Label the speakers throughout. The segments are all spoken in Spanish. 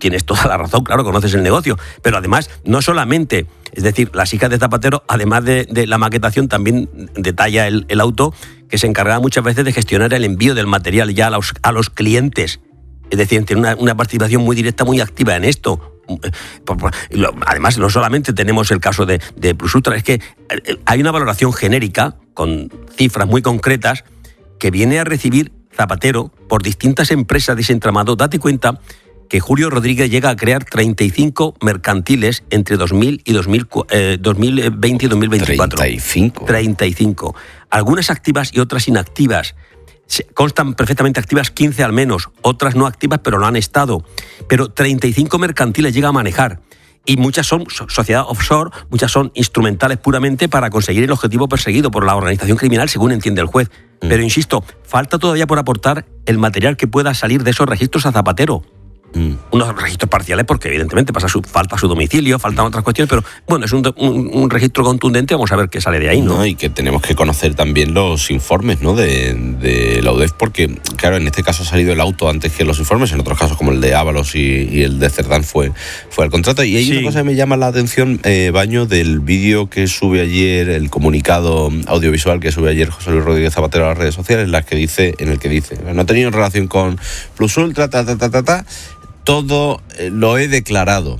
Speaker 1: tienes toda la razón, claro, conoces el negocio, pero además, no solamente, es decir, las hijas de Zapatero, además de la maquetación, también detalla el auto, que se encargaba muchas veces de gestionar el envío del material ya a los clientes. Es decir, tiene una participación muy directa, muy activa en esto. Además, no solamente tenemos el caso de Plus Ultra, es que hay una valoración genérica, con cifras muy concretas, que viene a recibir Zapatero por distintas empresas de ese entramado. Date cuenta que Julio Rodríguez llega a crear 35 mercantiles entre 2000 y 2020 y 2024. 35. Algunas activas y otras inactivas. Constan perfectamente activas 15 al menos, otras no activas pero lo han estado. Pero 35 mercantiles llega a manejar. Y muchas son sociedades offshore, muchas son instrumentales puramente para conseguir el objetivo perseguido por la organización criminal, según entiende el juez. Pero insisto, falta todavía por aportar el material que pueda salir de esos registros a Zapatero. Unos registros parciales porque evidentemente falta su domicilio, faltan otras cuestiones, pero bueno, es un registro contundente, vamos a ver qué sale de ahí, ¿no?
Speaker 2: Y que tenemos que conocer también los informes, ¿no?, de la UDEF, porque claro, en este caso ha salido el auto antes que los informes, en otros casos como el de Ábalos y el de Cerdán fue al contrato. Y hay una cosa que me llama la atención, Baño, del vídeo que sube ayer, el comunicado audiovisual que sube ayer José Luis Rodríguez Zapatero a las redes sociales, en el que dice, no ha tenido relación con Plus Ultra, todo lo he declarado.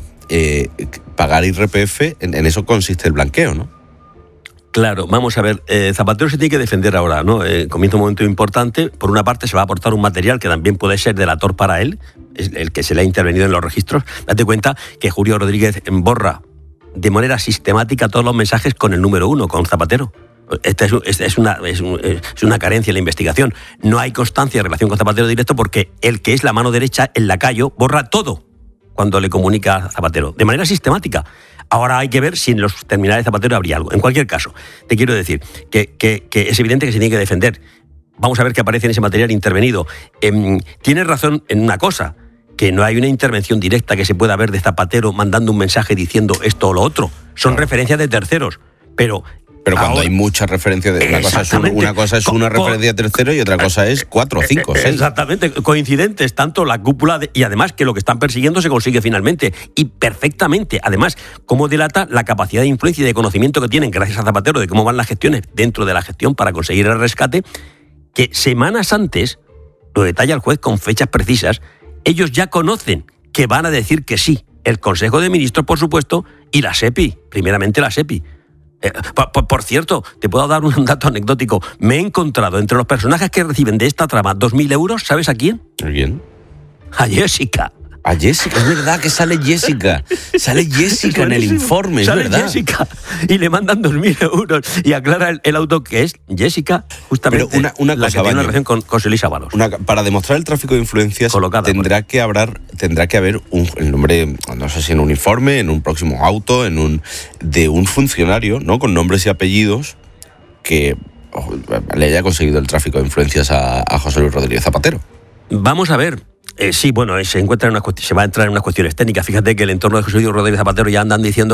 Speaker 2: Pagar IRPF, en eso consiste el blanqueo, ¿no?
Speaker 1: Claro, vamos a ver, Zapatero se tiene que defender ahora, ¿no? Comienza un momento importante. Por una parte se va a aportar un material que también puede ser delator para él, es el que se le ha intervenido en los registros. Date cuenta que Julio Rodríguez borra de manera sistemática todos los mensajes con el número 1, con Zapatero. Esta es una carencia en la investigación. No hay constancia de relación con Zapatero directo porque el que es la mano derecha, el lacayo, borra todo cuando le comunica a Zapatero, de manera sistemática. Ahora hay que ver si en los terminales de Zapatero habría algo. En cualquier caso, te quiero decir que es evidente que se tiene que defender. Vamos a ver qué aparece en ese material intervenido. Tienes razón en una cosa, que no hay una intervención directa que se pueda ver de Zapatero mandando un mensaje diciendo esto o lo otro. Son referencias de terceros, pero
Speaker 2: cuando ahora hay muchas referencias, una cosa es una referencia de tercero y otra cosa es 4, 5, 6.
Speaker 1: Exactamente, coincidentes, tanto la cúpula y además que lo que están persiguiendo se consigue finalmente y perfectamente. Además, cómo delata la capacidad de influencia y de conocimiento que tienen, gracias a Zapatero, de cómo van las gestiones dentro de la gestión para conseguir el rescate, que semanas antes, lo detalla el juez con fechas precisas, ellos ya conocen que van a decir que sí. El Consejo de Ministros, por supuesto, y la SEPI, primeramente la SEPI. Por cierto, te puedo dar un dato anecdótico. Me he encontrado entre los personajes que reciben de esta trama 2.000 euros, ¿sabes a quién?
Speaker 2: ¿A quién?
Speaker 1: A Jessica.
Speaker 2: A Jessica, es verdad que sale Jessica. Sale Jessica en el informe, es verdad. Sale
Speaker 1: Jessica y le mandan 2.000 euros y aclara el auto que es Jessica, justamente.
Speaker 2: Pero una
Speaker 1: la
Speaker 2: cosa,
Speaker 1: que tiene una relación con José Luis Ábalos.
Speaker 2: Para demostrar el tráfico de influencias tendrá que haber el nombre, no sé si en un informe, en un próximo auto, de un funcionario, ¿no?, con nombres y apellidos que le haya conseguido el tráfico de influencias a José Luis Rodríguez Zapatero.
Speaker 1: Vamos a ver. Sí, bueno, se va a entrar en unas cuestiones técnicas. Fíjate que el entorno de José Luis Rodríguez Zapatero ya andan diciendo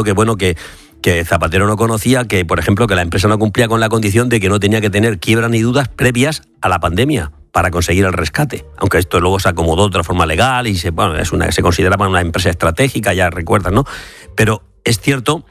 Speaker 1: que Zapatero no conocía, que por ejemplo que la empresa no cumplía con la condición de que no tenía que tener quiebra ni dudas previas a la pandemia para conseguir el rescate. Aunque esto luego se acomodó de otra forma legal y se consideraba una empresa estratégica, ya recuerdas, ¿no? Pero es cierto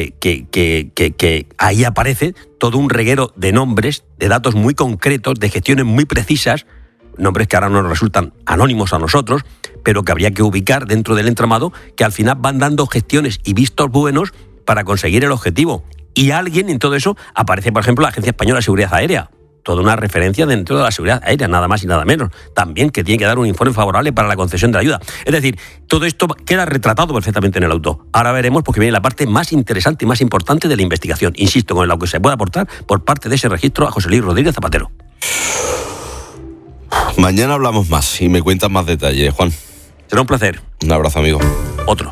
Speaker 1: que ahí aparece todo un reguero de nombres, de datos muy concretos, de gestiones muy precisas, nombres que ahora nos resultan anónimos a nosotros, pero que habría que ubicar dentro del entramado, que al final van dando gestiones y vistos buenos para conseguir el objetivo. Y alguien en todo eso aparece, por ejemplo, la Agencia Española de Seguridad Aérea, toda una referencia dentro de la seguridad aérea, nada más y nada menos. También que tiene que dar un informe favorable para la concesión de la ayuda. Es decir, todo esto queda retratado perfectamente en el auto. Ahora veremos, porque viene la parte más interesante y más importante de la investigación. Insisto, con lo que se puede aportar por parte de ese registro a José Luis Rodríguez Zapatero.
Speaker 2: Mañana hablamos más y me cuentas más detalles, Juan.
Speaker 1: Será un placer.
Speaker 2: Un abrazo, amigo.
Speaker 1: Otro.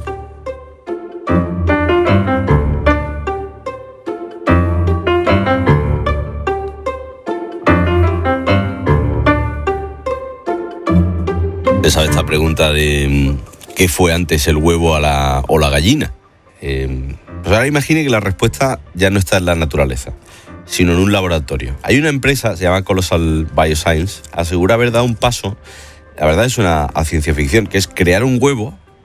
Speaker 2: ¿Sabes esta pregunta de qué fue antes, el huevo o la gallina? Pues ahora imagine que la respuesta ya no está en la naturaleza, sino en un laboratorio. Hay una empresa, se llama Colossal Bioscience, asegura haber dado un paso, la verdad es una ciencia ficción, que es crear un huevo